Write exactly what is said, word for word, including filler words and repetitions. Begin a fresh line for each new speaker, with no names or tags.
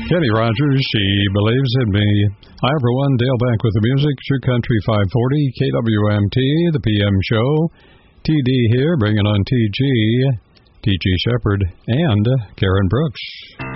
Kenny Rogers, She Believes in Me. Hi, everyone. Dale back with the music. True Country five forty, K W M T, the P M show. T D here, bringing on T G, T G Shepherd, and Karen Brooks.